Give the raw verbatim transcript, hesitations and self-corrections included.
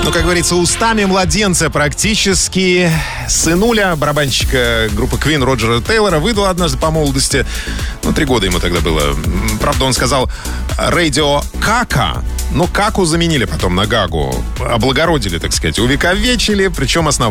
Ну, как говорится, устами младенца практически сынуля барабанщика группы Queen Роджера Тейлора выдал однажды по молодости. Ну, три года ему тогда было. Правда, он сказал «Radio Кака». Ну, Каку заменили потом на Гагу. Облагородили, так сказать, увековечили, причем основали